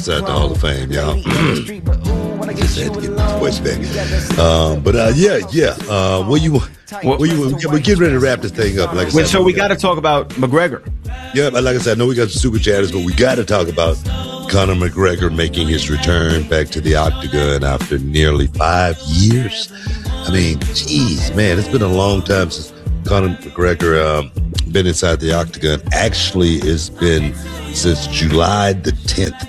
At the Hall of Fame, y'all. Just had to get my voice back. We're getting ready to wrap this thing up. Like I said, so we got to talk about McGregor. Yeah, like I said, I know we got the super chatters, but we got to talk about Conor McGregor making his return back to the octagon after nearly 5 years. I mean, geez, man, it's been a long time since Conor McGregor been inside the octagon. Actually, it's been since July the 10th.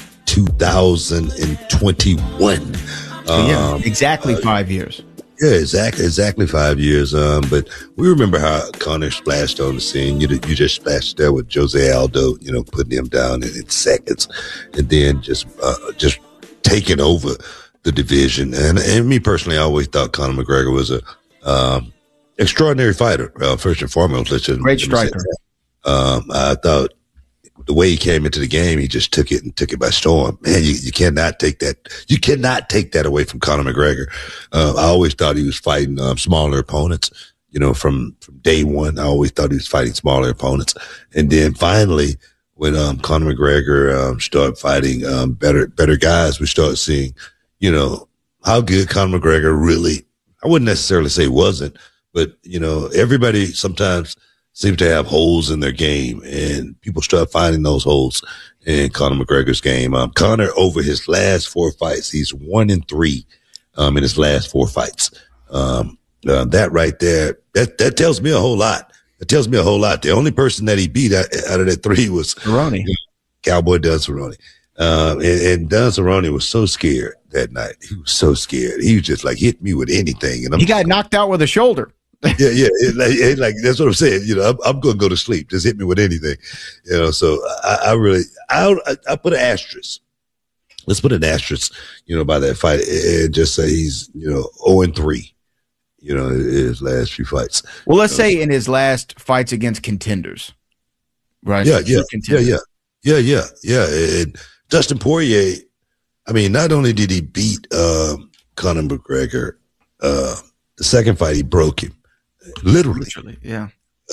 2021. Exactly 5 years. Yeah, exactly 5 years. But we remember how Conor splashed on the scene. You just splashed there with Jose Aldo, putting him down in seconds, and then just taking over the division. And me personally, I always thought Conor McGregor was a extraordinary fighter. First and foremost, great striker. I thought. The way he came into the game, he just took it by storm. Man, you cannot take that. You cannot take that away from Conor McGregor. I always thought he was fighting smaller opponents. From day one, I always thought he was fighting smaller opponents. And then finally, when Conor McGregor started fighting better guys, we started seeing, how good Conor McGregor really. I wouldn't necessarily say wasn't, but everybody sometimes seem to have holes in their game, and people start finding those holes in Conor McGregor's game. Conor, over his last 4 fights, he's 1-3 in his last 4 fights. That right there, that tells me a whole lot. It tells me a whole lot. The only person that he beat out of that 3 was Cerrone. Cowboy Don Cerrone. And Don Cerrone was so scared that night. He was so scared. He was just like, hit me with anything. And he got knocked out with a shoulder. Yeah. Like that's what I'm saying. I'm going to go to sleep. Just hit me with anything. So I put an asterisk. Let's put an asterisk, by that fight and just say he's, 0-3, his last few fights. Well, let's say in his last fights against contenders, right? Yeah. And Dustin Poirier, I mean, not only did he beat Conor McGregor, the second fight he broke him. Literally, yeah.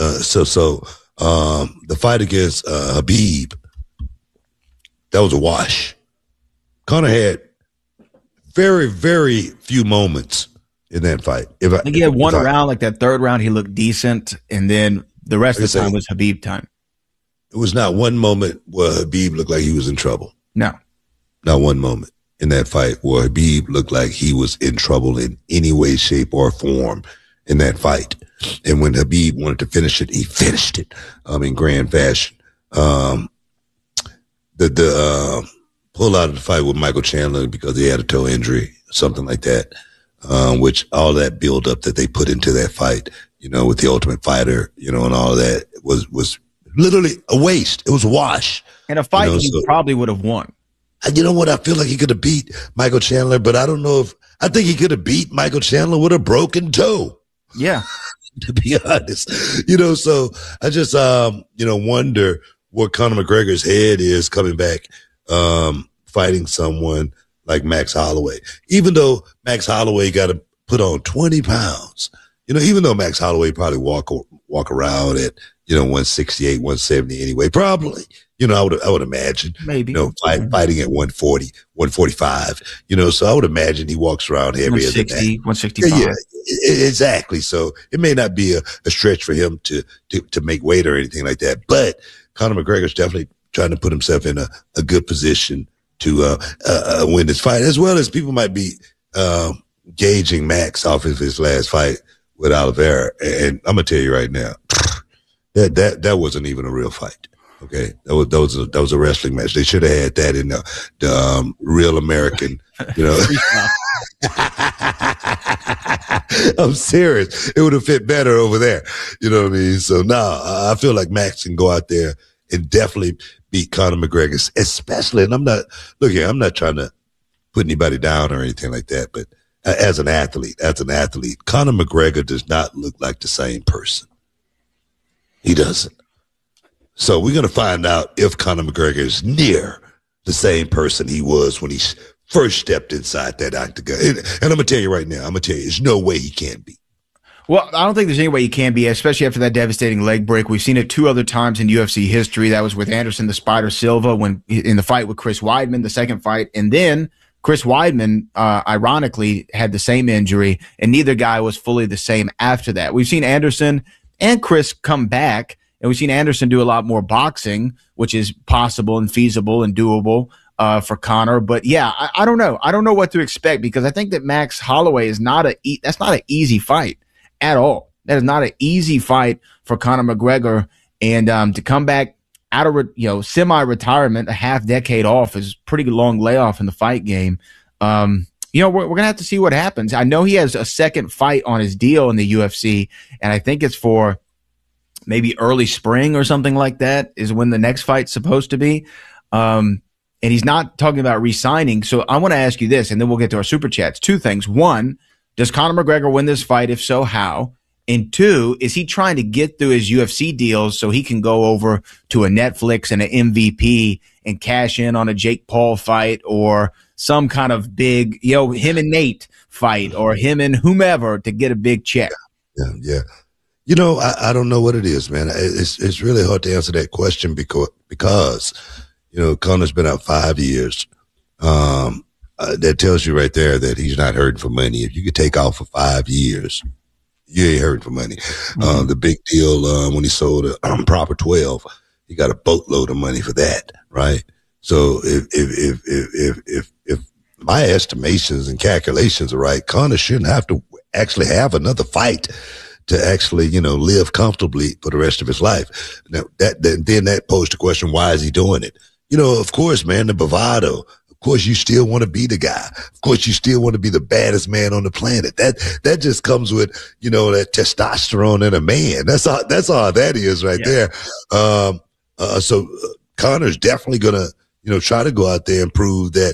The fight against Habib, that was a wash. Conor had very, very few moments in that fight. I think he had one round, like that third round, he looked decent, and then the rest of the time was Habib time. It was not one moment where Habib looked like he was in trouble. No. Not one moment in that fight where Habib looked like he was in trouble in any way, shape, or form in that fight. And when Habib wanted to finish it, he finished it in grand fashion. The pull out of the fight with Michael Chandler because he had a toe injury, something like that, which all that build up that they put into that fight, with the Ultimate Fighter, and all of that was literally a waste. It was a wash. And a fight he probably would have won. You know what? I feel like he could have beat Michael Chandler, but I don't know I think he could have beat Michael Chandler with a broken toe. Yeah. To be honest, so I just, wonder what Conor McGregor's head is coming back, fighting someone like Max Holloway, even though Max Holloway got to put on 20 pounds, even though Max Holloway probably walk around at, 168, 170 anyway, probably, I would imagine, maybe, fighting at 140, 145, so I would imagine he walks around heavier than that. 165. Yeah, exactly. So it may not be a stretch for him to make weight or anything like that, but Conor McGregor's definitely trying to put himself in a good position to win this fight, as well as people might be gauging Max off of his last fight with Oliveira. And I'm gonna tell you right now, that wasn't even a real fight. Okay, that was a wrestling match. They should have had that in the Real American, I'm serious. It would have fit better over there. You know what I mean? So now I feel like Max can go out there and definitely beat Conor McGregor, especially. And I'm not trying to put anybody down or anything like that, but as an athlete, Conor McGregor does not look like the same person. He doesn't. So we're going to find out if Conor McGregor is near the same person he was when he first stepped inside that octagon. And I'm going to tell you right now, there's no way he can be. Well, I don't think there's any way he can be, especially after that devastating leg break. We've seen it 2 other times in UFC history. That was with Anderson the Spider Silva when in the fight with Chris Weidman, the second fight. And then Chris Weidman, ironically, had the same injury, and neither guy was fully the same after that. We've seen Anderson and Chris come back, and we've seen Anderson do a lot more boxing, which is possible and feasible and doable for Conor. But yeah, I don't know. I don't know what to expect, because I think that Max Holloway is that's not an easy fight at all. That is not an easy fight for Conor McGregor. And to come back out of semi-retirement, a half decade off, is a pretty long layoff in the fight game. We're gonna have to see what happens. I know he has a second fight on his deal in the UFC, and I think it's for maybe early spring or something like that is when the next fight's supposed to be. And he's not talking about re-signing. So I want to ask you this, and then we'll get to our super chats. 2 things. 1, does Conor McGregor win this fight? If so, how? And 2, is he trying to get through his UFC deals so he can go over to a Netflix and an MVP and cash in on a Jake Paul fight, or some kind of big, him and Nate fight, or him and whomever, to get a big check? Yeah. I don't know what it is, man. It's really hard to answer that question because Conor's been out 5 years. That tells you right there that he's not hurting for money. If you could take off for 5 years, you ain't hurting for money. Mm-hmm. The big deal when he sold a Proper 12, he got a boatload of money for that, right? So if my estimations and calculations are right, Conor shouldn't have to actually have another fight to actually, live comfortably for the rest of his life. Now then that posed the question, why is he doing it? Of course, man, the bravado. Of course, you still want to be the guy. Of course, you still want to be the baddest man on the planet. That just comes with, that testosterone in a man. That's all that is right there. So Conor's definitely going to, try to go out there and prove that,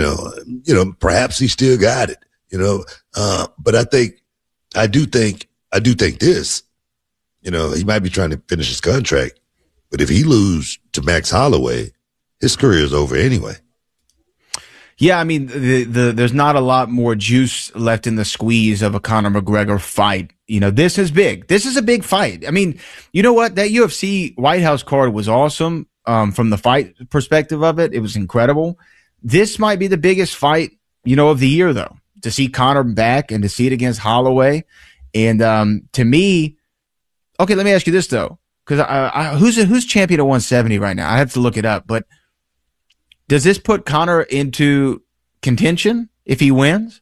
perhaps he still got it, but I do think this, he might be trying to finish his contract, but if he lose to Max Holloway, his career is over anyway. Yeah, I mean, there's not a lot more juice left in the squeeze of a Conor McGregor fight. This is big. This is a big fight. I mean, you know what? That UFC White House card was awesome from the fight perspective of it. It was incredible. This might be the biggest fight, of the year, though, to see Conor back and to see it against Holloway. And to me, okay, let me ask you this, though, because who's champion at 170 right now? I have to look it up, but does this put Conor into contention if he wins?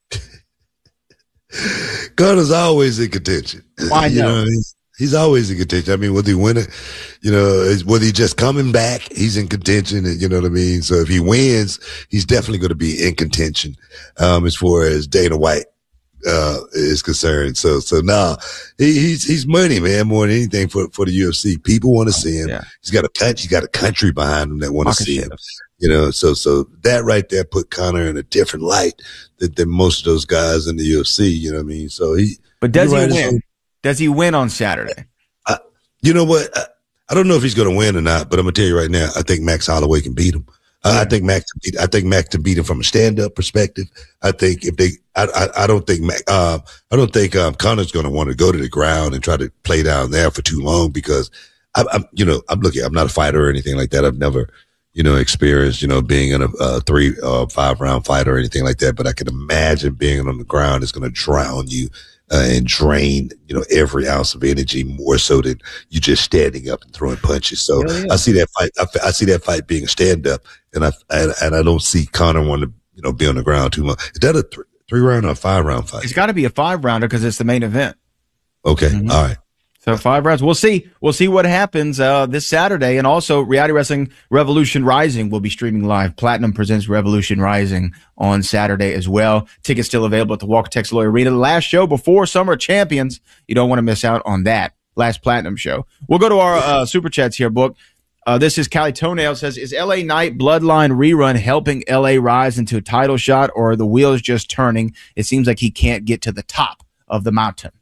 Conor's always in contention. Why not? He's always in contention. I mean, whether he win it, whether he's just coming back, he's in contention. You know what I mean? So if he wins, he's definitely going to be in contention as far as Dana White is concerned. So now he's money, man, more than anything for the UFC. People want to see him. Yeah. He's got a country behind him that want to see him. So that right there put Conor in a different light than most of those guys in the UFC. You know what I mean? So but does he win? Does he win on Saturday? You know what? I don't know if he's going to win or not, but I'm going to tell you right now, I think Max Holloway can beat him. I think Max can beat him from a stand-up perspective. I think I don't think Conor's going to want to go to the ground and try to play down there for too long, because I'm not a fighter or anything like that. I've never, experienced, being in a 3-5 round fight or anything like that. But I can imagine being on the ground is going to drown you and drain, every ounce of energy more so than you just standing up and throwing punches. So I see that fight. I see that fight being a stand up, and I don't see Conor wanting to, be on the ground too much. Is that a 3-round or a 5-round fight? It's got to be a 5-rounder because it's the main event. Okay. Mm-hmm. All right. So 5 rounds. We'll see. We'll see what happens this Saturday. And also, Reality Wrestling Revolution Rising will be streaming live. Platinum presents Revolution Rising on Saturday as well. Tickets still available at the Walker Texas Lloyd Arena. The last show before Summer Champions. You don't want to miss out on that. Last Platinum show. We'll go to our Super Chats here, Book. This is Cali Toenail says, is LA Knight Bloodline rerun helping LA rise into a title shot, or are the wheels just turning? It seems like he can't get to the top of the mountain.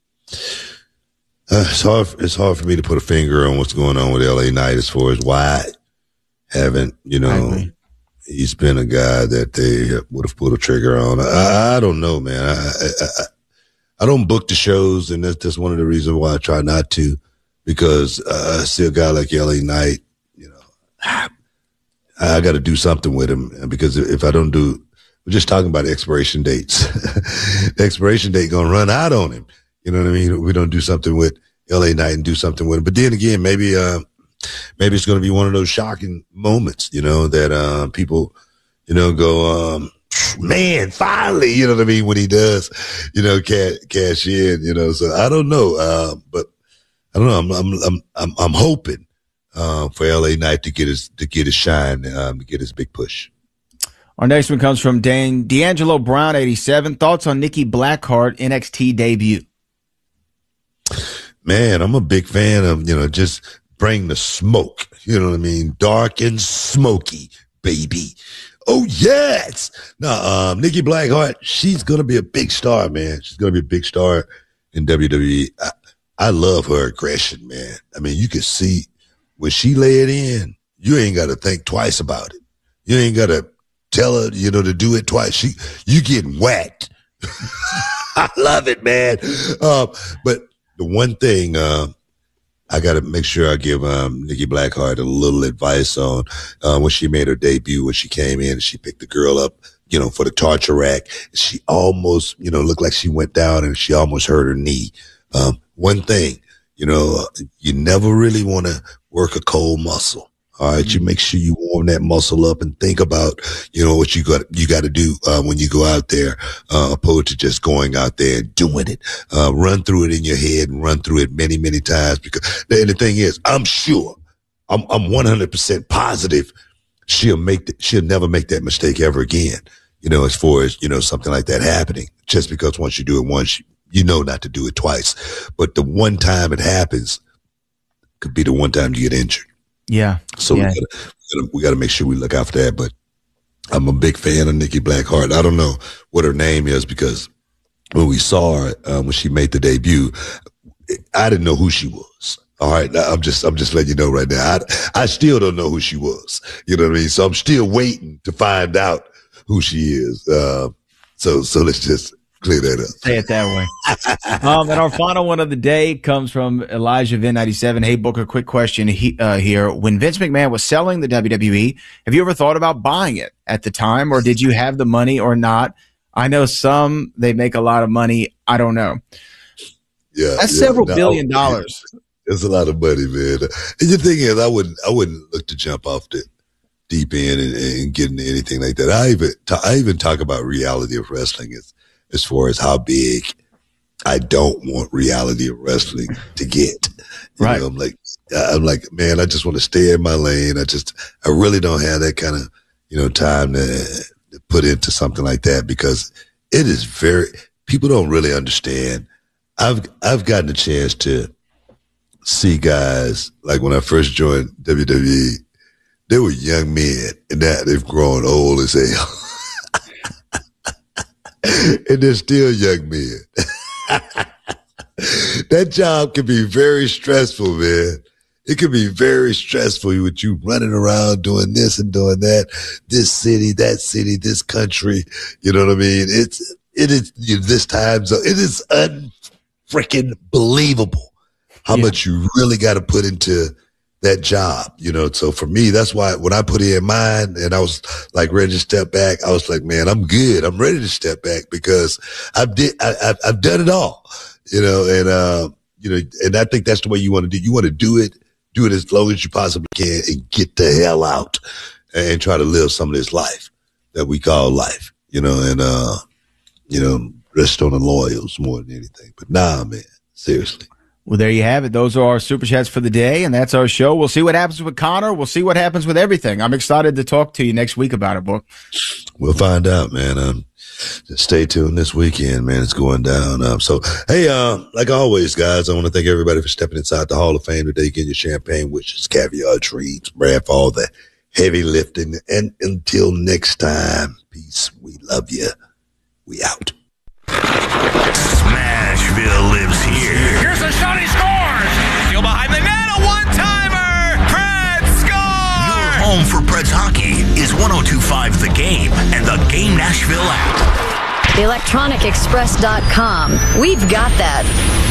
It's hard for me to put a finger on what's going on with LA Knight as far as why haven't, he's been a guy that they would have pulled a trigger on. I don't know, man. I don't book the shows, and that's one of the reasons why I try not to, because I see a guy like LA Knight, I got to do something with him, because if I don't do, we're just talking about expiration dates. The expiration date going to run out on him. You know what I mean? We don't do something with LA Knight and do something with him. But then again, maybe it's going to be one of those shocking moments, that people, go, man, finally, you know what I mean? When he does, cash in, so I don't know. But I don't know. I'm hoping for LA Knight to get his shine, to get his big push. Our next one comes from D'Angelo Brown, 87. Thoughts on Nikki Blackheart NXT debut? Man, I'm a big fan of, just bring the smoke. You know what I mean? Dark and smoky, baby. Oh, yes. Now, Nikki Blackheart, she's going to be a big star, man. She's going to be a big star in WWE. I love her aggression, man. I mean, you can see when she lay it in, you ain't got to think twice about it. You ain't got to tell her, to do it twice. You get whacked. I love it, man. But the one thing I got to make sure I give Nikki Blackheart a little advice on when she made her debut, when she came in and she picked the girl up, for the torture rack. She almost, looked like she went down and she almost hurt her knee. One thing, you never really want to work a cold muscle. All right. You make sure you warm that muscle up and think about, what you got to do, when you go out there, opposed to just going out there and doing it. Run through it in your head and run through it many, many times, because the thing is, I'm sure, I'm 100% positive she'll never make that mistake ever again. As far as, something like that happening, just because once you do it once, not to do it twice. But the one time it happens could be the one time you get injured. Yeah. So we got to make sure we look out for that. But I'm a big fan of Nikki Blackheart. I don't know what her name is, because when we saw her, when she made the debut, I didn't know who she was. All right. I'm just letting you know right now. I still don't know who she was. You know what I mean? So I'm still waiting to find out who she is. So let's just clear that up. Say it that way. And our final one of the day comes from Elijah Vin 97. Hey, Booker, quick question here. When Vince McMahon was selling the WWE, have you ever thought about buying it at the time, or did you have the money or not? I know they make a lot of money. I don't know. Yeah. That's several billion dollars. It's a lot of money, man. And the thing is, I wouldn't look to jump off the deep end and get into anything like that. I even talk about reality of wrestling as far as how big I don't want reality of wrestling to get. Right. I'm like, man, I just want to stay in my lane. I really don't have that kind of, time to put into something like that, because it is people don't really understand. I've gotten a chance to see guys, like when I first joined WWE, they were young men, and now they've grown old as hell. And they're still young men. That job can be very stressful, man. It can be very stressful with you running around doing this and doing that, this city, that city, this country. You know what I mean? It is this time zone. It is unfreaking believable how much you really got to put into that job, So for me, that's why when I put in mine and I was like ready to step back, I was like, man, I'm good. I'm ready to step back, because I've done it all, and I think that's the way you want to do. You want to do it as long as you possibly can and get the hell out and try to live some of this life that we call life, and rest on the laurels more than anything. But nah, man, seriously. Well, there you have it. Those are our Super Chats for the day, and that's our show. We'll see what happens with Conor. We'll see what happens with everything. I'm excited to talk to you next week about it, Book. We'll find out, man. Just stay tuned this weekend, man. It's going down. So, hey, like always, guys, I want to thank everybody for stepping inside the Hall of Fame today, getting your champagne, which is caviar treats, Brad, for all the heavy lifting. And until next time, peace. We love you. We out. Smashville lives here. Here's a shot, he scores! Still behind the net, a one-timer! Preds scores! Your home for Preds hockey is 102.5 The Game and the Game Nashville app. electronicexpress.com. We've got that.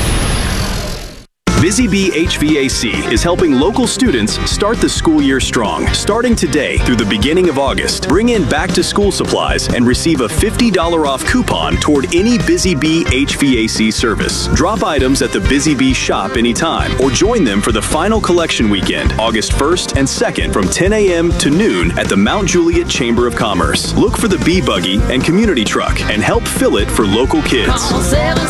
Busy Bee HVAC is helping local students start the school year strong. Starting today through the beginning of August, bring in back-to-school supplies and receive a $50 off coupon toward any Busy Bee HVAC service. Drop items at the Busy Bee shop anytime or join them for the final collection weekend, August 1st and 2nd from 10 a.m. to noon at the Mount Juliet Chamber of Commerce. Look for the Bee Buggy and community truck and help fill it for local kids. Call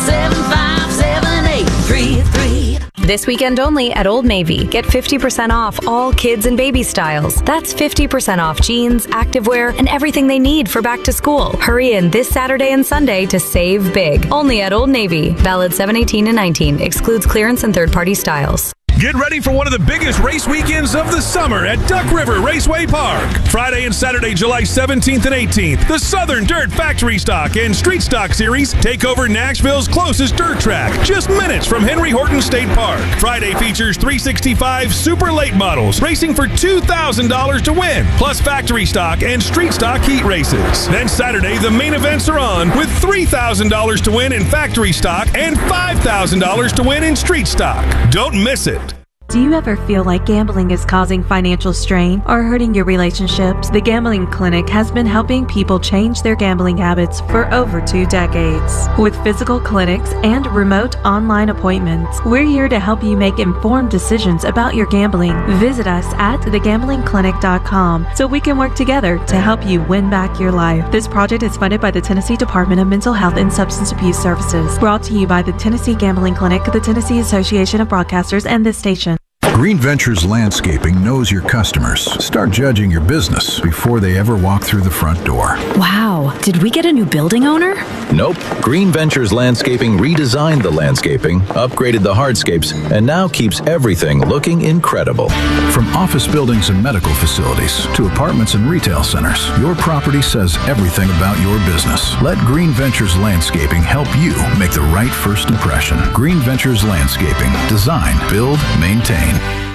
775-7833. This weekend only at Old Navy. Get 50% off all kids and baby styles. That's 50% off jeans, activewear, and everything they need for back to school. Hurry in this Saturday and Sunday to save big. Only at Old Navy. Valid 7/18 and 19. Excludes clearance and third-party styles. Get ready for one of the biggest race weekends of the summer at Duck River Raceway Park. Friday and Saturday, July 17th and 18th, the Southern Dirt Factory Stock and Street Stock Series take over Nashville's closest dirt track, just minutes from Henry Horton State Park. Friday features 365 Super Late models, racing for $2,000 to win, plus factory stock and street stock heat races. Then Saturday, the main events are on with $3,000 to win in factory stock and $5,000 to win in street stock. Don't miss it. Do you ever feel like gambling is causing financial strain or hurting your relationships? The Gambling Clinic has been helping people change their gambling habits for over 2 decades. With physical clinics and remote online appointments, we're here to help you make informed decisions about your gambling. Visit us at thegamblingclinic.com so we can work together to help you win back your life. This project is funded by the Tennessee Department of Mental Health and Substance Abuse Services. Brought to you by the Tennessee Gambling Clinic, the Tennessee Association of Broadcasters, and this station. Green Ventures Landscaping knows your customers. Start judging your business before they ever walk through the front door. Wow. Did we get a new building owner? Nope. Green Ventures Landscaping redesigned the landscaping, upgraded the hardscapes, and now keeps everything looking incredible. From office buildings and medical facilities to apartments and retail centers, your property says everything about your business. Let Green Ventures Landscaping help you make the right first impression. Green Ventures Landscaping. Design, build, maintain.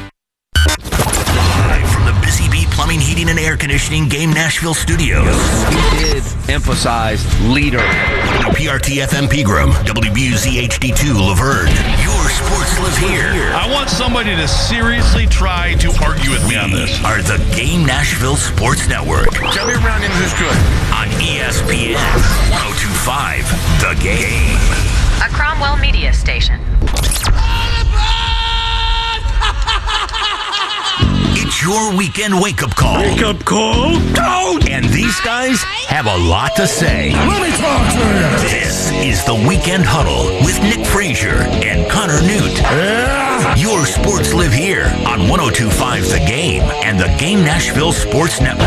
Live from the Busy Bee Plumbing, Heating, and Air Conditioning Game Nashville Studios. He did emphasize leader. WPRT FM Pegram, WBUZ HD2 Laverne. Your sports live here. I want somebody to seriously try to argue with me on this. Are the Game Nashville Sports Network. Tell me around him who's good. On ESPN 1025, The Game. A Cromwell Media Station. It's your weekend wake-up call. Wake-up call? Don't! And these guys have a lot to say. Let me talk to you. This is the Weekend Huddle with Nick Frazier and Connor Newt. Yeah. Your sports live here on 1025 The Game and the Game Nashville Sports Network.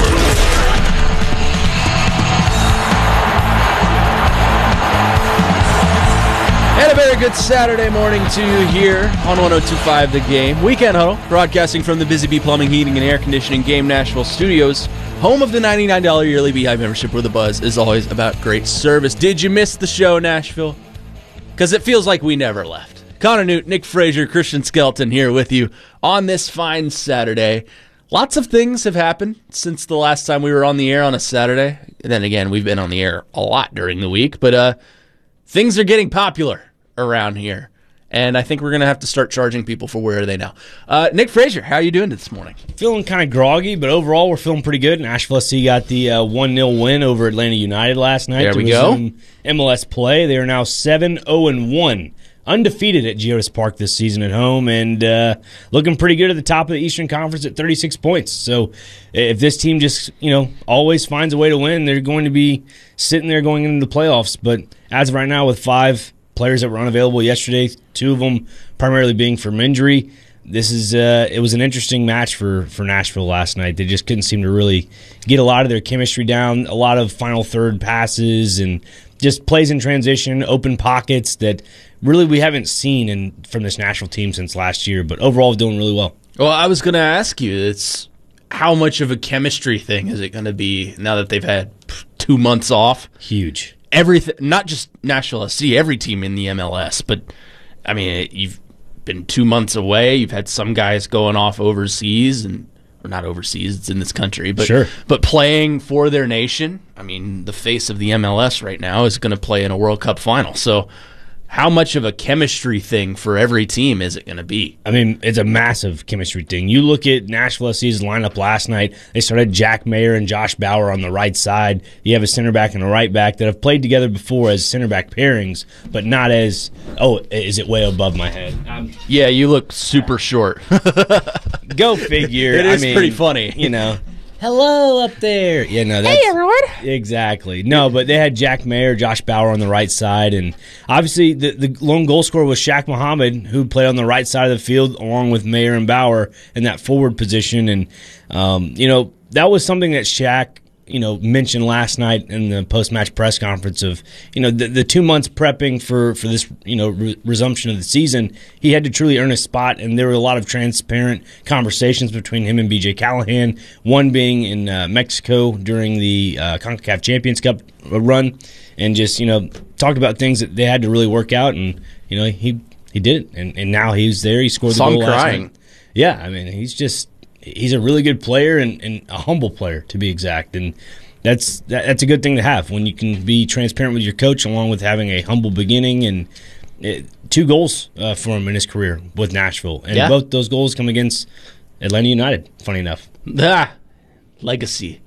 And a very good Saturday morning to you here on 1025 The Game. Weekend Huddle, broadcasting from the Busy Bee Plumbing, Heating, and Air Conditioning Game Nashville Studios, home of the $99 yearly Beehive membership where the buzz is always about great service. Did you miss the show, Nashville? Because it feels like we never left. Connor Newt, Nick Frazier, Christian Skelton here with you on this fine Saturday. Lots of things have happened since the last time we were on the air on a Saturday. And then again, we've been on the air a lot during the week, but things are getting popular around here, and I think we're going to have to start charging people for where are they now. Nick Frazier, how are you doing this morning? Feeling kind of groggy, but overall we're feeling pretty good. Nashville SC got the 1-0 win over Atlanta United last night. There we go. MLS play. They are now 7-0-1. Undefeated at Geodis Park this season at home, and looking pretty good at the top of the Eastern Conference at 36 points. So if this team just, always finds a way to win, they're going to be sitting there going into the playoffs. But as of right now, with 5 players that were unavailable yesterday, 2 of them primarily being from injury, this is it was an interesting match for Nashville last night. They just couldn't seem to really get a lot of their chemistry down, a lot of final third passes and just plays in transition, open pockets that really we haven't seen from this Nashville team since last year, but overall doing really well. Well, I was going to ask you, it's how much of a chemistry thing is it going to be now that they've had 2 months off? Huge. Everything, not just Nashville SC, every team in the MLS, but I mean, you've been 2 months away. You've had some guys going off overseas, and or not overseas, it's in this country, but Sure. but playing for their nation. I mean, the face of the MLS right now is going to play in a World Cup final. So how much of a chemistry thing for every team is it going to be? I mean, it's a massive chemistry thing. You look at Nashville SC's lineup last night. They started Jack Mayer and Josh Bauer on the right side. You have a center back and a right back that have played together before as center back pairings, but not as, is it way above my head? Yeah, you look super short. Go figure. It is pretty funny. You know. Hello up there. Yeah, no, that's, hey, everyone. Exactly. No, but they had Jack Mayer, Josh Bauer on the right side, and obviously the lone goal scorer was Shaq Muhammad, who played on the right side of the field along with Mayer and Bauer in that forward position. And, that was something that Shaq, mentioned last night in the post-match press conference of, the 2 months prepping for this, resumption of the season. He had to truly earn a spot, and there were a lot of transparent conversations between him and BJ Callahan, one being in Mexico during the CONCACAF Champions Cup run, and just, talked about things that they had to really work out, and, he did it, and now he's there. He scored the goal last night. Yeah, I mean, he's a really good player and a humble player, to be exact. And that's a good thing to have when you can be transparent with your coach along with having a humble beginning. And 2 goals for him in his career with Nashville. And both those goals come against Atlanta United, funny enough. Legacy.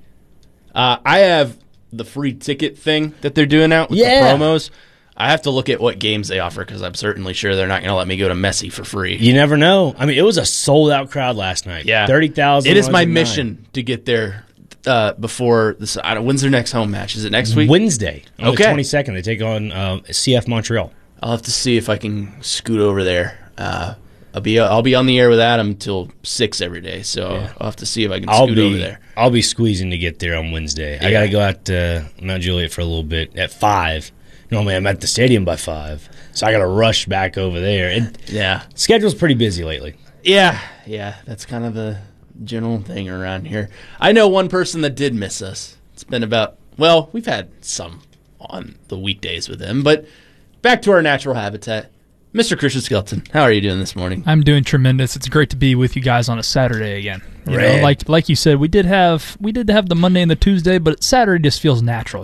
I have the free ticket thing that they're doing out with the promos. I have to look at what games they offer because I'm certainly sure they're not going to let me go to Messi for free. You never know. I mean, it was a sold-out crowd last night. Yeah. 30,000. It is my mission to get there before this. when's their next home match? Is it next week? Wednesday. On the 22nd. They take on CF Montreal. I'll have to see if I can scoot over there. I'll be on the air with Adam till 6 every day, so I'll have to see if I can scoot over there. I'll be squeezing to get there on Wednesday. I got to go out to Mount Juliet for a little bit at 5. Normally I'm at the stadium by 5, so I got to rush back over there. Schedule's pretty busy lately. Yeah, that's kind of the general thing around here. I know one person that did miss us. It's been we've had some on the weekdays with him, but back to our natural habitat. Mr. Christian Skelton, how are you doing this morning? I'm doing tremendous. It's great to be with you guys on a Saturday again. You know, like you said, we did have the Monday and the Tuesday, but Saturday just feels natural,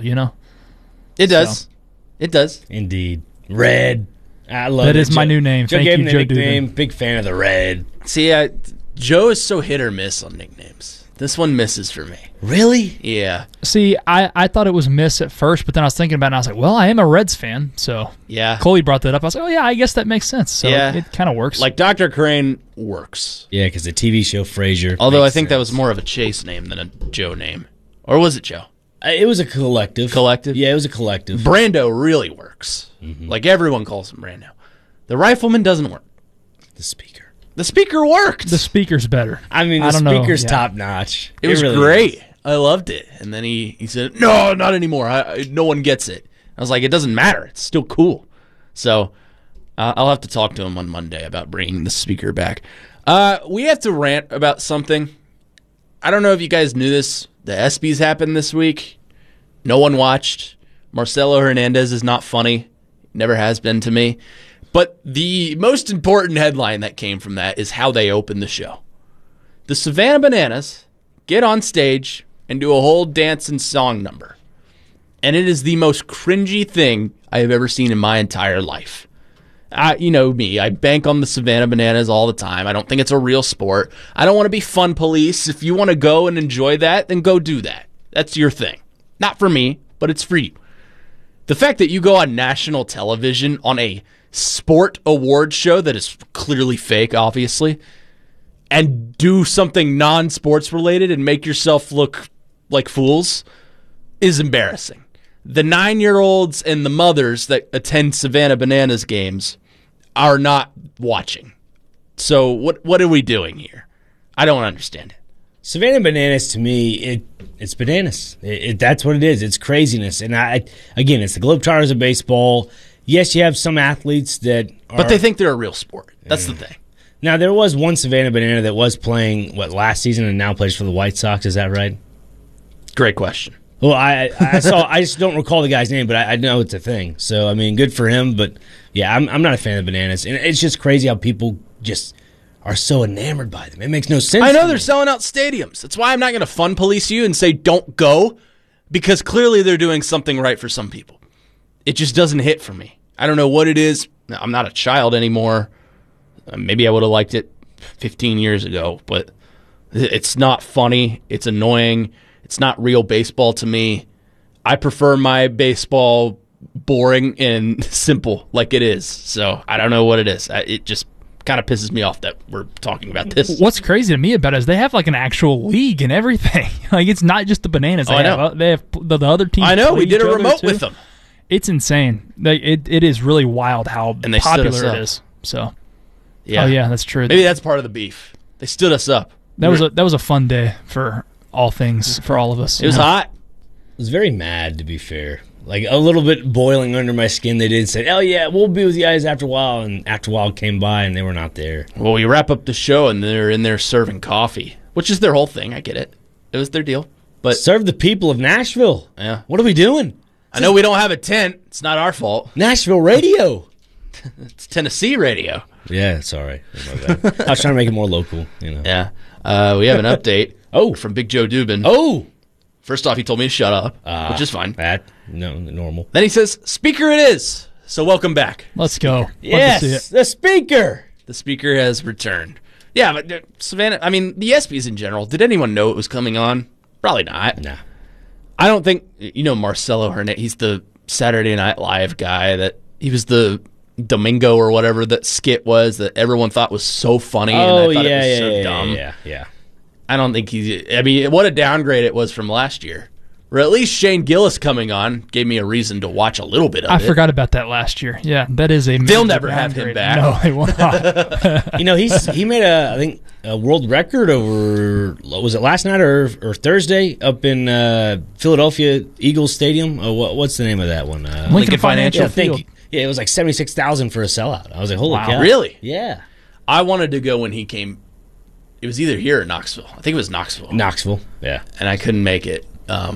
It does. So. It does. Indeed. Red. I love it. That is my new name. Joe Thank gave you, him Joe the nickname. Dubin. Big fan of the red. See, Joe is so hit or miss on nicknames. This one misses for me. Really? Yeah. See, I thought it was miss at first, but then I was thinking about it, and I was like, well, I am a Reds fan, so yeah. Coley brought that up. I was like, oh, yeah, I guess that makes sense. So it kind of works. Like Dr. Crane works. Yeah, because the TV show Frasier. Although I think that was more of a Chase name than a Joe name. Or was it Joe? It was a collective. Yeah, it was a collective. Brando really works. Mm-hmm. Like everyone calls him Brando. The Rifleman doesn't work. The Speaker. The Speaker worked. The Speaker's better. I mean, the Speaker's top notch. It was really great. Is. I loved it. And then he said, no, not anymore. No one gets it. I was like, it doesn't matter. It's still cool. So I'll have to talk to him on Monday about bringing the Speaker back. We have to rant about something. I don't know if you guys knew this. The ESPYs happened this week. No one watched. Marcelo Hernandez is not funny. Never has been to me. But the most important headline that came from that is how they opened the show. The Savannah Bananas get on stage and do a whole dance and song number. And it is the most cringy thing I have ever seen in my entire life. You know me, I bank on the Savannah Bananas all the time. I don't think it's a real sport. I don't want to be fun police. If you want to go and enjoy that, then go do that. That's your thing. Not for me, but it's for you. The fact that you go on national television on a sport award show that is clearly fake, obviously, and do something non-sports related and make yourself look like fools is embarrassing. The 9-year-olds and the mothers that attend Savannah Bananas games are not watching. So what are we doing here? I don't understand it. Savannah Bananas, to me, it's bananas. That's what it is. It's craziness. And again, it's the Globetrotters of baseball. Yes, you have some athletes that are... But they think they're a real sport. That's the thing. Now, there was one Savannah Banana that was playing, last season and now plays for the White Sox. Is that right? Great question. Well, I just don't recall the guy's name, but I know it's a thing. So, I mean, good for him. But, yeah, I'm not a fan of bananas. And it's just crazy how people just are so enamored by them. It makes no sense. I know to they're me. selling out stadiums. That's why I'm not going to fun police you and say don't go, because clearly they're doing something right for some people. It just doesn't hit for me. I don't know what it is. I'm not a child anymore. Maybe I would have liked it 15 years ago, but it's not funny. It's annoying. It's not real baseball to me. I prefer my baseball boring and simple like it is. So I don't know what it is. It just kind of pisses me off that we're talking about this. What's crazy to me about it is they have like an actual league and everything. Like it's not just the Bananas. I know. They have the other teams. I know. We did a play each other, remote too. with them. It's insane. Like, it is really wild how And they stood us popular up. it is. So, Yeah. oh yeah, that's true. Maybe that's part of the beef. They stood us up. That was a fun day for all things for all of us. It was hot. I was very mad, to be fair. Like, a little bit boiling under my skin. They did say, oh, yeah, we'll be with you guys after a while. And after a while came by, and they were not there. Well, we wrap up the show, and they're in there serving coffee, which is their whole thing. I get it. It was their deal. But serve the people of Nashville. Yeah. What are we doing? I know we don't have a tent. It's not our fault. Nashville radio. It's Tennessee radio. Yeah, it's all right. I was trying to make it more local, you know. Yeah. We have an update from Big Joe Dubin. Oh! First off, he told me to shut up, which is fine. Normal. Then he says, speaker it is. So welcome back. Let's go. Yes, the speaker. The speaker has returned. Yeah, but Savannah, I mean, the ESPYs in general, did anyone know it was coming on? Probably not. Nah. I don't think, Marcelo Hernandez, he's the Saturday Night Live guy he was the Domingo or whatever that skit was that everyone thought was so funny and I thought it was so dumb. Yeah. I don't think what a downgrade it was from last year. Or at least Shane Gillis coming on gave me a reason to watch a little bit of it. I forgot about that last year. Yeah, that is a. They'll never have him back. No, they will not. He made a world record over, was it last night or Thursday up in Philadelphia Eagles Stadium? What's the name of that one? Lincoln Financial Field. Yeah, it was like 76,000 for a sellout. I was like, holy cow. Really? Yeah. I wanted to go when he came. It was either here or Knoxville. I think it was Knoxville. Knoxville, yeah. And I couldn't make it.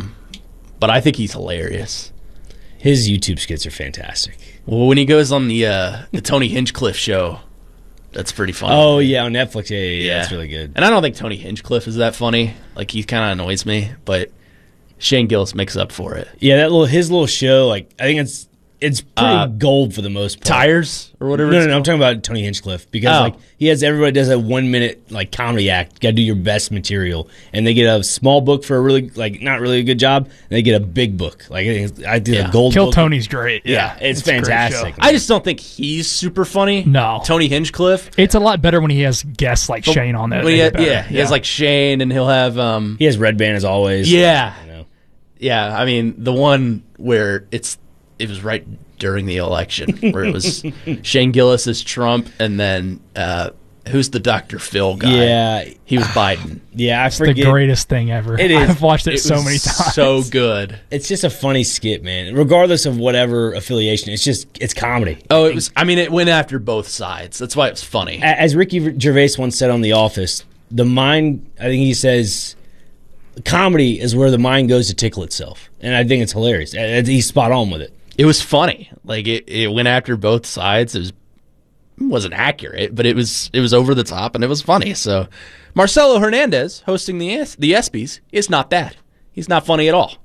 But I think he's hilarious. His YouTube skits are fantastic. Well, when he goes on the Tony Hinchcliffe show, that's pretty funny. Oh, yeah, on Netflix. Yeah, that's really good. And I don't think Tony Hinchcliffe is that funny. Like, he kind of annoys me, but Shane Gillis makes up for it. Yeah, his little show, like, I think it's pretty gold for the most part. Tires or whatever. No, I'm talking about Tony Hinchcliffe because everybody does a 1 minute like comedy act. You got to do your best material, and they get a small book for a really not really a good job, and they get a big book. Like I did a gold. Kill book. Tony's great. Yeah, it's fantastic. I just don't think he's super funny. No, Tony Hinchcliffe. It's a lot better when he has guests like Shane on there. He has like Shane, and he'll have he has Red Band as always. Yeah, yeah. I mean the one where it was right during the election where it was Shane Gillis as Trump and then who's the Dr. Phil guy? Yeah. He was Biden. Yeah, it's the greatest thing ever. It is. I've watched it so many times. So good. It's just a funny skit, man. Regardless of whatever affiliation, it's comedy. Oh, it went after both sides. That's why it was funny. As Ricky Gervais once said on The Office, I think he says comedy is where the mind goes to tickle itself. And I think it's hilarious. He's spot on with it. It was funny. Like it went after both sides. It wasn't accurate, but it was over the top and it was funny. So Marcelo Hernandez hosting the ESPYs is not that. He's not funny at all.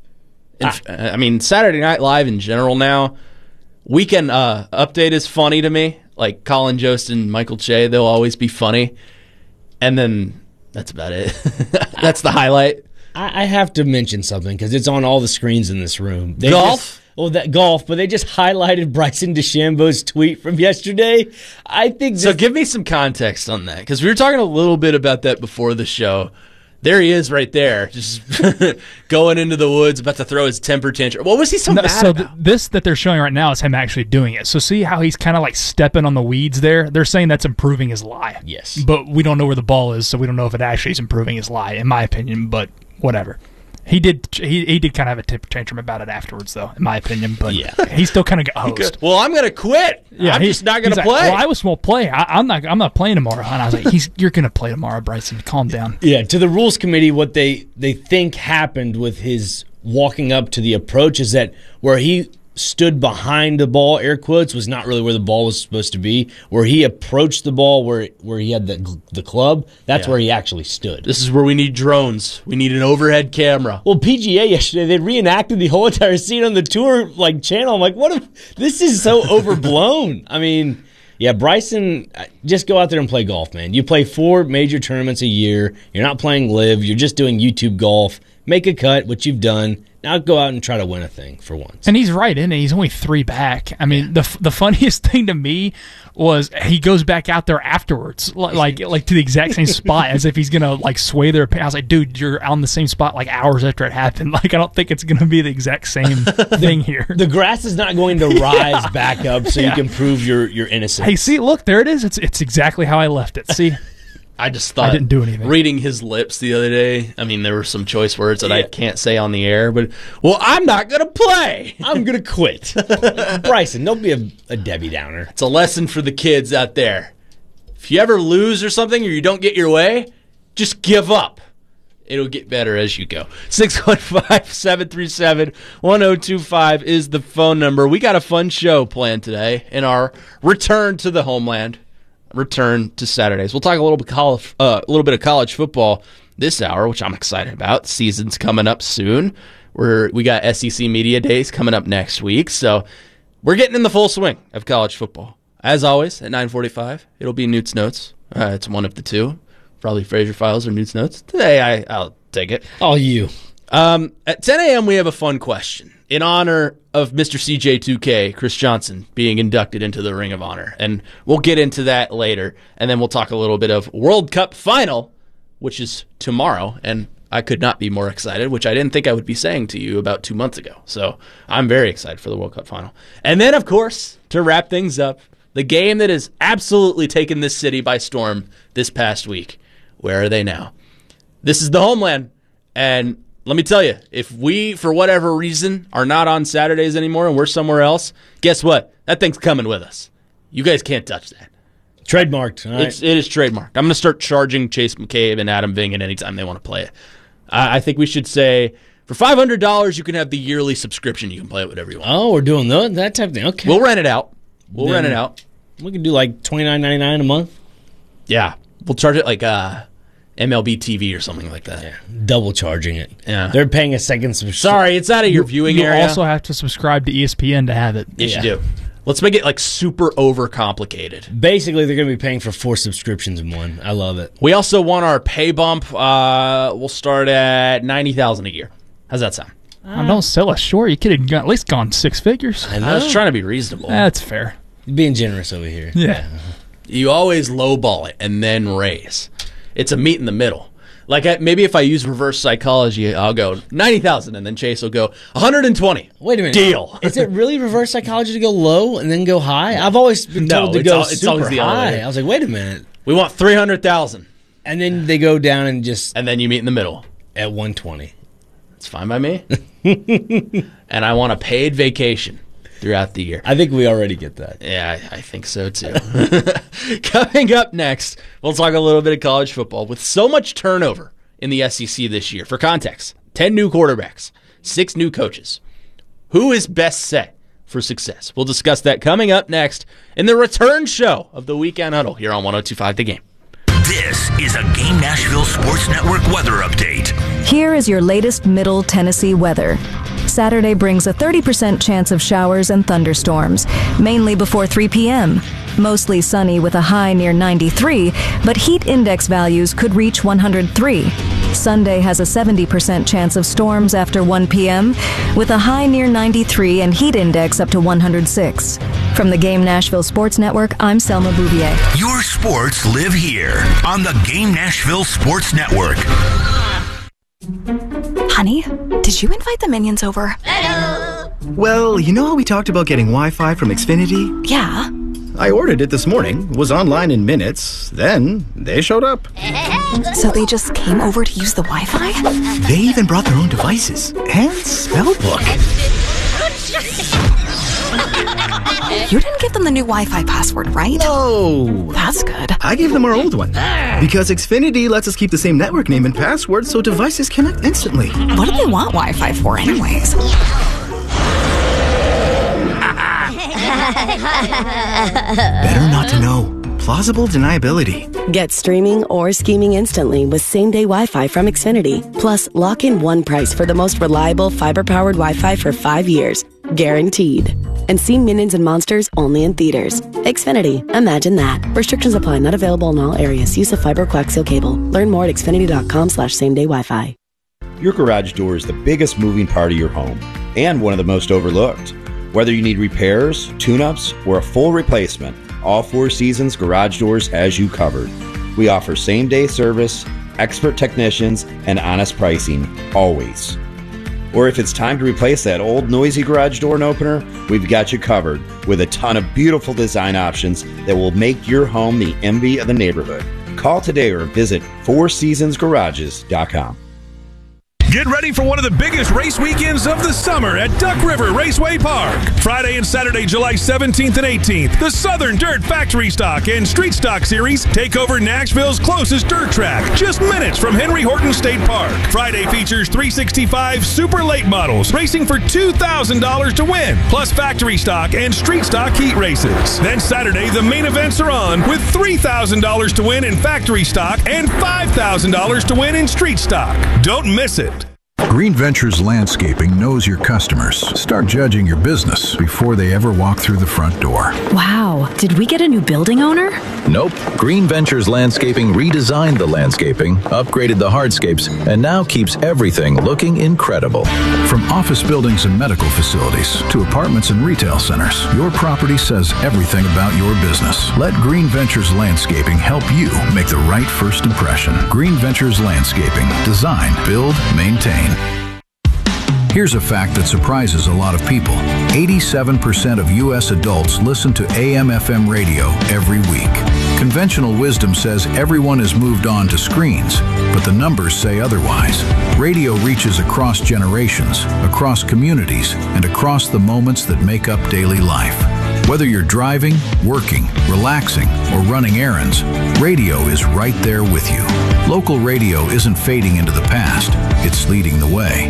I mean, Saturday Night Live in general now. Weekend Update is funny to me. Like Colin Jost and Michael Che, they'll always be funny. And then that's about it. That's the highlight. I have to mention something because it's on all the screens in this room. Golf? Golf, but they just highlighted Bryson DeChambeau's tweet from yesterday. I think so. Give me some context on that because we were talking a little bit about that before the show. There he is, right there, just going into the woods, about to throw his temper tantrum. What was he so mad about? This that they're showing right now is him actually doing it. So see how he's kind of like stepping on the weeds there. They're saying that's improving his lie. Yes, but we don't know where the ball is, so we don't know if it actually is improving his lie, in my opinion. But whatever. He did kind of have a temper tantrum about it afterwards, though, in my opinion. But he still kind of got hosed. Well, I'm going to quit. Yeah, I'm just not going to play. Like, well, I won't play. I'm not playing tomorrow. And I was like, you're going to play tomorrow, Bryson. Calm down. Yeah, to the rules committee, what they think happened with his walking up to the approach is that where he stood behind the ball, air quotes, was not really where the ball was supposed to be. Where he approached the ball, where he had the club, that's where he actually stood. This is where we need drones. We need an overhead camera. Well, PGA yesterday, they reenacted the whole entire scene on the tour channel. I'm like, what if this is so overblown? I mean, yeah, Bryson, just go out there and play golf, man. You play 4 major tournaments a year. You're not playing live. You're just doing YouTube golf. Make a cut, which you've done. Now go out and try to win a thing for once. And he's right in it. He's only 3 back. I mean, the funniest thing to me was he goes back out there afterwards, like to the exact same spot, as if he's gonna sway their opinion. I was like, dude, you're on the same spot hours after it happened. I don't think it's gonna be the exact same thing here. The grass is not going to rise back up so you can prove your innocence. Hey, see, look, there it is. It's exactly how I left it. See. I just thought, I didn't do anything. Reading his lips the other day, I mean, there were some choice words that I can't say on the air, but, I'm not going to play. I'm going to quit. Bryson, don't be a Debbie Downer. It's a lesson for the kids out there. If you ever lose or something, or you don't get your way, just give up. It'll get better as you go. 615-737-1025 is the phone number. We got a fun show planned today in our return to the homeland. Return to Saturdays. We'll talk a little bit of college football this hour, which I'm excited about. Season's coming up soon. We got SEC Media Days coming up next week, so we're getting in the full swing of college football. As always, at 9:45, it'll be Newt's Notes. It's one of the two, probably Fraser Files or Newt's Notes. Today, I'll take it. All you. At 10 a.m., we have a fun question in honor of Mr. CJ2K, Chris Johnson, being inducted into the Ring of Honor. And we'll get into that later. And then we'll talk a little bit of World Cup Final, which is tomorrow. And I could not be more excited, which I didn't think I would be saying to you about 2 months ago. So I'm very excited for the World Cup Final. And then, of course, to wrap things up, the game that has absolutely taken this city by storm this past week. Where are they now? This is the homeland. And let me tell you, if we, for whatever reason, are not on Saturdays anymore and we're somewhere else, guess what? That thing's coming with us. You guys can't touch that. Trademarked. It is trademarked. I'm going to start charging Chase McCabe and Adam Vingan anytime they want to play it. I think we should say, for $500, you can have the yearly subscription. You can play it whatever you want. Oh, we're doing that type of thing. Okay. We'll rent it out. Rent it out. We can do $29.99 a month. Yeah. We'll charge it MLB TV or something like that. Yeah, double charging it. Yeah. They're paying a second subscription. Sorry, it's out of your viewing area. You also have to subscribe to ESPN to have it. Yes, you do. Let's make it super overcomplicated. Basically, they're going to be paying for 4 subscriptions in one. I love it. We also want our pay bump. We'll start at $90,000 a year. How's that sound? Don't sell us short. You could have at least gone 6 figures. I was trying to be reasonable. That's fair. You're being generous over here. Yeah. You always lowball it and then raise. It's a meet in the middle. Maybe if I use reverse psychology, I'll go 90,000, and then Chase will go 120. Wait a minute. Deal. Is it really reverse psychology to go low and then go high? I've always been told to go super high. I was like, wait a minute. We want 300,000. And then they go down and then you meet in the middle. At 120. That's fine by me. And I want a paid vacation throughout the year. I think we already get that. Yeah, I think so too. Coming up next, we'll talk a little bit of college football. With so much turnover in the SEC this year, for context, 10 new quarterbacks, 6 new coaches. Who is best set for success? We'll discuss that coming up next in the return show of the Weekend Huddle here on 102.5 The Game. This is a Game Nashville Sports Network weather update. Here is your latest Middle Tennessee weather. Saturday brings a 30% chance of showers and thunderstorms, mainly before 3 p.m. Mostly sunny with a high near 93, but heat index values could reach 103. Sunday has a 70% chance of storms after 1 p.m., with a high near 93 and heat index up to 106. From the Game Nashville Sports Network, I'm Selma Bouvier. Your sports live here on the Game Nashville Sports Network. Honey, did you invite the minions over? Well, you know how we talked about getting Wi-Fi from Xfinity? Yeah. I ordered it this morning, was online in minutes, then they showed up. So they just came over to use the Wi-Fi? They even brought their own devices and spellbook. You didn't give them the new Wi-Fi password, right? No. That's good. I gave them our old one. Because Xfinity lets us keep the same network name and password so devices connect instantly. What do they want Wi-Fi for anyways? Better not to know. Plausible deniability. Get streaming or scheming instantly with same-day Wi-Fi from Xfinity. Plus, lock in one price for the most reliable fiber-powered Wi-Fi for 5 years. Guaranteed. And see Minions and Monsters only in theaters. Xfinity. Imagine that. Restrictions apply. Not available in all areas. Use of fiber coaxial cable. Learn more at xfinity.com/same-day Wi-Fi. Your garage door is the biggest moving part of your home and one of the most overlooked. Whether you need repairs, tune-ups, or a full replacement, all Four Seasons Garage Doors has you covered. We offer same-day service, expert technicians, and honest pricing, always. Or if it's time to replace that old noisy garage door opener, we've got you covered with a ton of beautiful design options that will make your home the envy of the neighborhood. Call today or visit fourseasonsgarages.com. Get ready for one of the biggest race weekends of the summer at Duck River Raceway Park. Friday and Saturday, July 17th and 18th, the Southern Dirt Factory Stock and Street Stock Series take over Nashville's closest dirt track, just minutes from Henry Horton State Park. Friday features 365 super late models racing for $2,000 to win, plus factory stock and street stock heat races. Then Saturday, the main events are on with $3,000 to win in factory stock and $5,000 to win in street stock. Don't miss it. Green Ventures Landscaping knows your customers. Start judging your business before they ever walk through the front door. Wow, did we get a new building owner? Nope. Green Ventures Landscaping redesigned the landscaping, upgraded the hardscapes, and now keeps everything looking incredible. From office buildings and medical facilities to apartments and retail centers, your property says everything about your business. Let Green Ventures Landscaping help you make the right first impression. Green Ventures Landscaping. Design, build, maintain. Here's a fact that surprises a lot of people. 87% of U.S. adults listen to AM/FM radio every week. Conventional wisdom says everyone has moved on to screens, but the numbers say otherwise. Radio reaches across generations, across communities, and across the moments that make up daily life. Whether you're driving, working, relaxing, or running errands, radio is right there with you. Local radio isn't fading into the past, it's leading the way.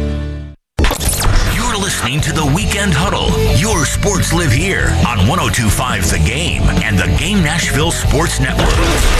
You're listening to the Weekend Huddle. Your sports live here on 102.5 The Game and the Game Nashville Sports Network.